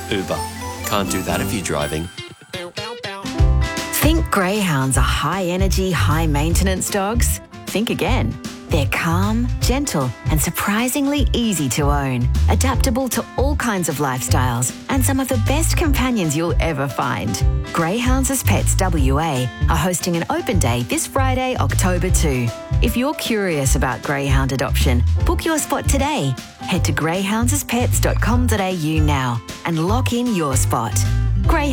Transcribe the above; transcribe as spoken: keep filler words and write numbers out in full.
Uber. Can't do that if you're driving. Think greyhounds are high-energy, high-maintenance dogs? Think again. They're calm, gentle, and surprisingly easy to own. Adaptable to all kinds of lifestyles and some of the best companions you'll ever find. Greyhounds as Pets W A are hosting an open day this Friday, October second. If you're curious about greyhound adoption, book your spot today. Head to greyhounds as pets dot com dot a u now and lock in your spot. Greyhound